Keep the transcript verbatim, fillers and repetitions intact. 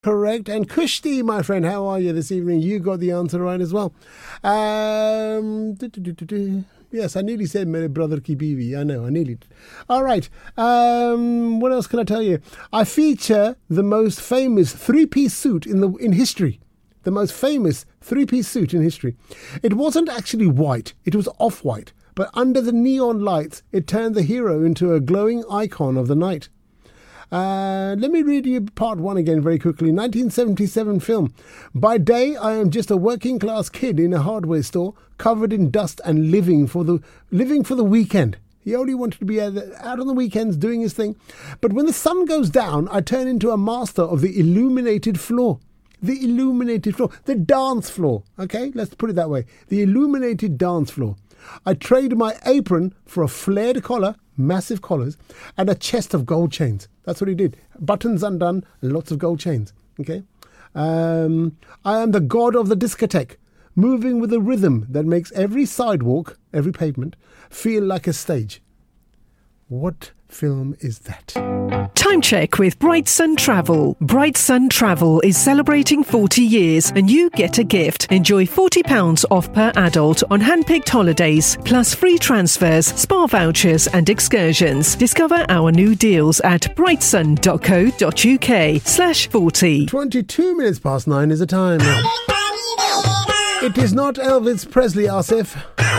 Correct. And Kushti, my friend, how are you this evening? You got the answer right as well. Um, do, do, do, do, do. Yes, I nearly said Mere Brother Ki Biwi. I know, I nearly did. All right. Um, what else can I tell you? I feature the most famous three-piece suit in the in history. The most famous three-piece suit in history. It wasn't actually white. It was off-white. But under the neon lights, it turned the hero into a glowing icon of the night. Uh, let me read you part one again very quickly. nineteen seventy-seven film. By day, I am just a working class kid in a hardware store, covered in dust and living for the living for the weekend. He only wanted to be out on the weekends doing his thing. But when the sun goes down, I turn into a master of the illuminated floor. The illuminated floor. The dance floor. Okay, let's put it that way. The illuminated dance floor. I trade my apron for a flared collar, massive collars, and a chest of gold chains. That's what he did. Buttons undone, lots of gold chains. Okay. Um, I am the god of the discotheque, moving with a rhythm that makes every sidewalk, every pavement, feel like a stage. What film is that? Time check with Bright Sun Travel. Bright Sun Travel is celebrating forty years and you get a gift. Enjoy forty pounds off per adult on hand-picked holidays, plus free transfers, spa vouchers and excursions. Discover our new deals at brightsun.co.uk slash 40. twenty-two minutes past nine is the time. It is not Elvis Presley, Asif.